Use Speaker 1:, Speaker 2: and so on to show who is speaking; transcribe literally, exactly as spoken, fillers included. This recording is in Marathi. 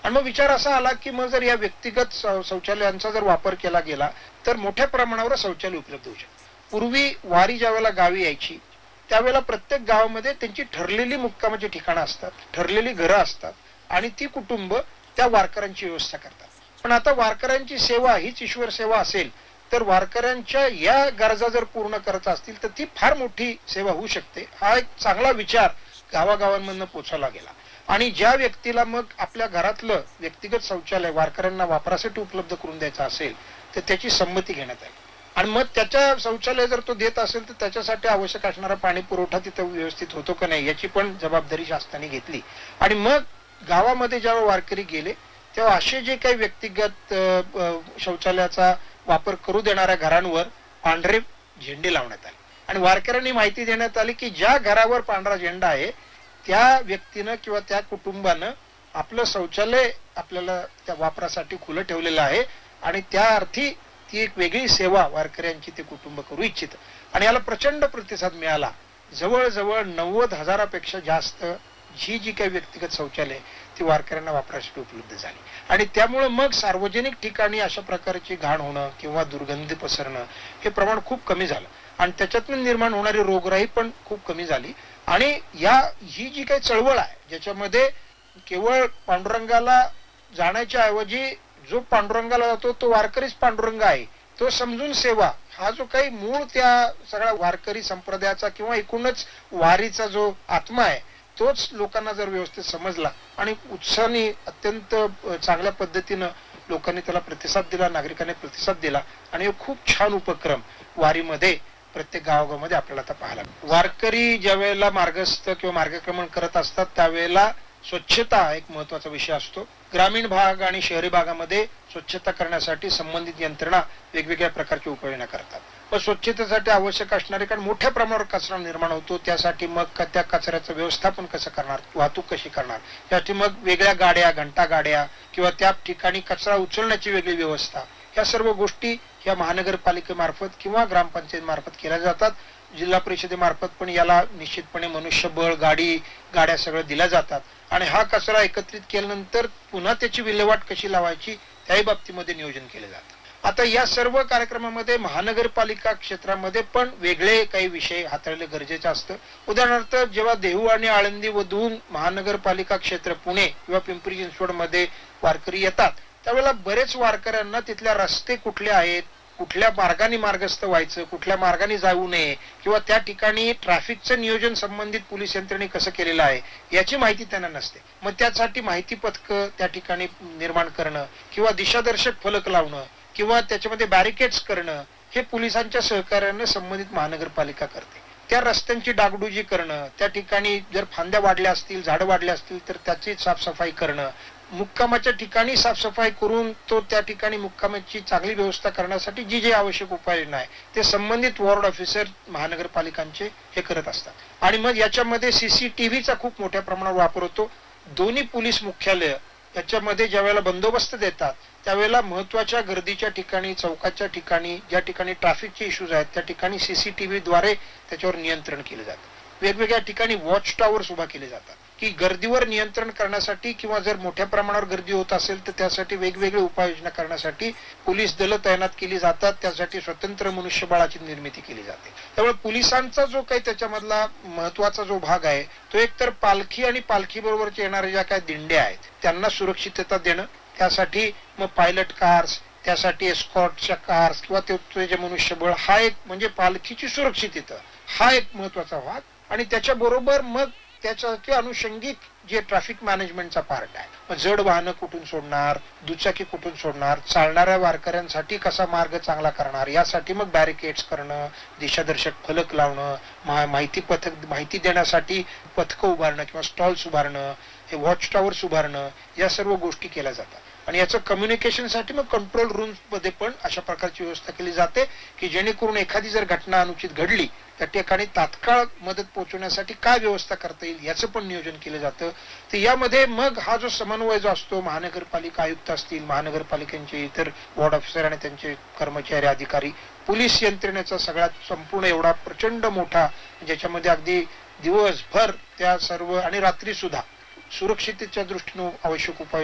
Speaker 1: आणि मग विचार असा आला की मग जर या व्यक्तिगत शौचालयांचा जर वापर केला गेला तर मोठ्या प्रमाणावर शौचालय उपलब्ध होऊ शकते. पूर्वी वारी ज्या वेळेला गावी यायची त्यावेळेला प्रत्येक गावामध्ये त्यांची ठरलेली मुक्कामाची ठिकाणं असतात, ठरलेली घरं असतात आणि ती कुटुंब त्या वारकऱ्यांची व्यवस्था करतात. पण आता वारकऱ्यांची सेवा हीच ईश्वर सेवा असेल तर वारकऱ्यांच्या या गरजा जर पूर्ण करत असतील तर ती फार मोठी सेवा होऊ शकते. हा एक चांगला विचार गावागावांमधून पोचायला गेला आणि ज्या व्यक्तीला मग आपल्या घरातलं व्यक्तिगत शौचालय वारकऱ्यांना वापरासाठी उपलब्ध करून द्यायचं असेल तर त्याची संमती घेण्यात आली आणि मग त्याच्या शौचालय जर तो देत असेल तर त्याच्यासाठी आवश्यक असणारा पाणी पुरवठा तिथं व्यवस्थित होतो का नाही याची पण जबाबदारी शासनाने घेतली. आणि मग गावामध्ये जेव्हा वारकरी गेले तेव्हा असे जे काही व्यक्तिगत शौचालयाचा वापर करू देणाऱ्या घरांवर पांढरे झेंडे लावण्यात आले आणि वारकऱ्यांनी माहिती देण्यात आली की ज्या घरावर पांढरा झेंडा आहे त्या व्यक्तीनं किंवा त्या कुटुंबानं आपलं शौचालय आपल्याला त्या वापरासाठी खुलं ठेवलेलं आहे आणि त्या अर्थी ती एक वेगळी सेवा वारकऱ्यांची ते कुटुंब करू इच्छित. आणि याला प्रचंड प्रतिसाद मिळाला. जवळजवळ नव्वद हजारापेक्षा जास्त जी जी काही व्यक्तिगत शौचालय ती वारकऱ्यांना वापरासाठी उपलब्ध झाली आणि त्यामुळे मग सार्वजनिक ठिकाणी अशा प्रकारची घाण होणं किंवा दुर्गंधी पसरणं हे प्रमाण खूप कमी झालं आणि त्याच्यातून निर्माण होणारी रोगराई पण खूप कमी झाली. आणि या ही जी काही चळवळ आहे ज्याच्यामध्ये केवळ पांडुरंगाला जाण्याच्या ऐवजी जो पांडुरंगाला जातो तो वारकरीच पांडुरंग आहे तो समजून सेवा हा जो काही मूळ त्या सगळ्या वारकरी संप्रदायाचा किंवा एकूणच वारीचा जो आत्मा आहे तोच लोकांना जर व्यवस्थित समजला आणि उत्साहाने अत्यंत चांगल्या पद्धतीनं लोकांनी त्याला प्रतिसाद दिला, नागरिकांनी प्रतिसाद दिला आणि खूप छान उपक्रम वारीमध्ये प्रत्येक गावागावामध्ये आपल्याला आता पाहायला. वारकरी ज्या वेळेला मार्गस्थ किंवा मार्गक्रमण करत असतात त्यावेळेला स्वच्छता एक महत्वाचा विषय असतो. ग्रामीण भाग आणि शहरी भागामध्ये स्वच्छता करण्यासाठी संबंधित यंत्रणा वेगवेगळ्या प्रकारची उपाययोजना करतात. पण स्वच्छतेसाठी आवश्यक असणारे कारण मोठ्या प्रमाणावर कचरा निर्माण होतो त्यासाठी मग त्या कचऱ्याचं व्यवस्थापन कसं करणार, वाहतूक कशी करणार, त्यासाठी मग वेगळ्या गाड्या, घंटा गाड्या किंवा त्या ठिकाणी कचरा उचलण्याची वेगळी व्यवस्था या सर्व गोष्टी या महानगरपालिकेमार्फत किंवा ग्रामपंचायत मार्फत केल्या जातात. जिल्हा परिषदेमार्फत पण याला निश्चितपणे मनुष्यबळ, गाडी, गाड्या सगळं दिल्या जातात आणि हा कचरा एकत्रित केल्यानंतर पुन्हा त्याची विल्हेवाट कशी लावायची त्याही बाबतीमध्ये नियोजन केले जातं. आता या सर्व कार्यक्रमामध्ये महानगरपालिका क्षेत्रामध्ये पण वेगळे काही विषय हाताळले गरजेचे असतं. उदाहरणार्थ जेव्हा देहू आणि आळंदी मधून महानगरपालिका क्षेत्र पुणे किंवा पिंपरी चिंचवड मध्ये वारकरी येतात त्यावेळेला बरेच वारकऱ्यांना तिथल्या रस्ते कुठले आहेत, कुठल्या मार्गाने मार्गस्थ व्हायचं, कुठल्या मार्गाने जाऊ नये किंवा त्या ठिकाणी ट्रॅफिकचं नियोजन संबंधित पोलीस यंत्रणेने कसं केलेलं आहे याची माहिती त्यांना नसते. मग त्यासाठी माहिती पथकं त्या ठिकाणी निर्माण करणं किंवा दिशादर्शक फलक लावणं किंवा त्याच्यामध्ये बॅरिकेड्स करणं हे पोलिसांच्या सहकार्याने संबंधित महानगरपालिका करते. त्या रस्त्यांची डागडुजी करणं, त्या ठिकाणी जर फांद्या वाढल्या असतील, झाडं वाढले असतील तर त्याची साफसफाई करणं, मुक्कामाच्या ठिकाणी साफसफाई करून तो त्या ठिकाणी मुक्कामाची चांगली व्यवस्था करण्यासाठी जी जी आवश्यक उपाययोजना आहे ते संबंधित वॉर्ड ऑफिसर महानगरपालिकांचे हे करत असतात. आणि मग याच्यामध्ये सीसीटीव्हीचा खूप मोठ्या प्रमाणावर वापर होतो. दोन्ही पोलीस मुख्यालय याच्यामध्ये ज्या वेळेला बंदोबस्त देतात त्यावेळेला महत्वाच्या गर्दीच्या ठिकाणी, चौकाच्या ठिकाणी, ज्या ठिकाणी ट्रॅफिकचे इश्यूज आहेत त्या ठिकाणी सीसीटीव्ही द्वारे त्याच्यावर नियंत्रण केले जातं. वेगवेगळ्या ठिकाणी वॉच टॉवर्स उभा केले जातात की गर्दीवर नियंत्रण करण्यासाठी किंवा जर मोठ्या प्रमाणावर गर्दी होत असेल तर त्यासाठी वेगवेगळे उपाययोजना करण्यासाठी पोलीस दल तैनात केली जातात. त्यासाठी स्वतंत्र मनुष्यबळाची निर्मिती केली जाते. त्यामुळे पोलिसांचा जो काही त्याच्यामधला महत्वाचा जो भाग आहे तो एकतर पालखी आणि पालखी बरोबरचे येणाऱ्या ज्या काही दिंड्या आहेत त्यांना सुरक्षितता देणं, त्यासाठी मग पायलट कार्स, त्यासाठी एस्कॉर्टच्या कार्स किंवा ते जे मनुष्यबळ हा एक म्हणजे पालखीची सुरक्षितता हा एक महत्वाचा भाग. आणि त्याच्या बरोबर मग त्याच्यासाठी अनुषंगिक जे ट्रॅफिक मॅनेजमेंटचा पार्ट आहे, जड वाहनं कुठून सोडणार, दुचाकी कुठून सोडणार, चालणाऱ्या वारकऱ्यांसाठी कसा मार्ग चांगला करणार यासाठी मग बॅरिकेड्स करणं, दिशादर्शक फलक लावणं, माहिती पथक माहिती देण्यासाठी पथकं उभारणं किंवा स्टॉल्स उभारणं, हे वॉच टॉवर्स उभारणं या सर्व गोष्टी केल्या जातात. आणि याचं कम्युनिकेशनसाठी मग कंट्रोल रूम्स मध्ये पण अशा प्रकारची व्यवस्था केली जाते की जेणेकरून एखादी जर घटना अनुचित घडली त्या ठिकाणी तात्काळ मदत पोहोचवण्यासाठी काय व्यवस्था करता येईल याचं पण नियोजन केलं जातं. तर यामध्ये मग हा जो समन्वय जो असतो महानगरपालिका आयुक्त असतील, महानगरपालिकेचे इतर वॉर्ड ऑफिसर आणि त्यांचे कर्मचारी, अधिकारी, पोलीस यंत्रणेचा सगळ्यात संपूर्ण एवढा प्रचंड मोठा ज्याच्यामध्ये अगदी दिवसभर त्या सर्व आणि रात्री सुद्धा सुरक्षिततेच्या दृष्टीने आवश्यक उपाय